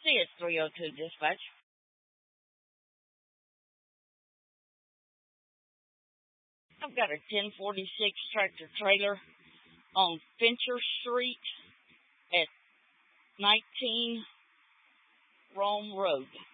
CS 302 dispatch. I've got a 1046 tractor trailer on Fincher Street at 19 Rome Road.